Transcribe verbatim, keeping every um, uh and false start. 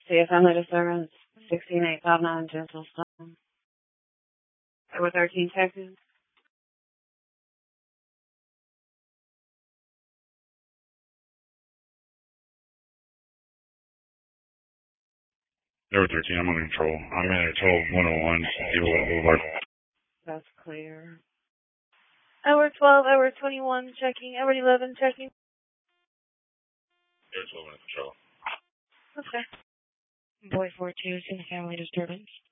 C F M disturbance, sixteen eight five nine Gentle Stone. Over thirteen seconds. Over thirteen, I'm under control. I'm in twelve one oh one, Evil Boulevard. That's clear. Hour twelve, hour twenty-one, checking. Hour eleven, checking. Hour twelve under control. Okay. Boy four two, single family disturbance.